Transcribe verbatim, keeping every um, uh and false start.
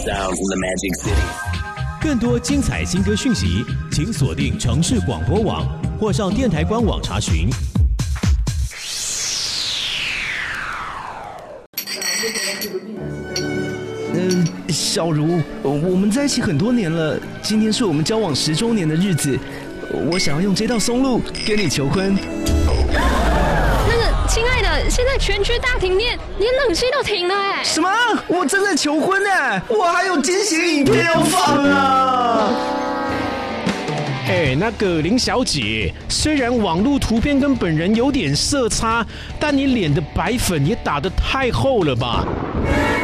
sound from the Magic City. 更多精彩新歌讯息，请锁定城市广播网或上电台官网查询。 呃，小茹，我们在一起很多年了，今天是我们交往十周年的日子，我想要用这道松露跟你求婚。 那个，亲爱的，现在全区大停电，连冷气都停了哎！ 什么？我正在求婚哎，我还有惊喜影片要放啊！ 哎，那个林小姐，虽然网络图片跟本人有点色差，但你脸的白粉也打得太厚了吧？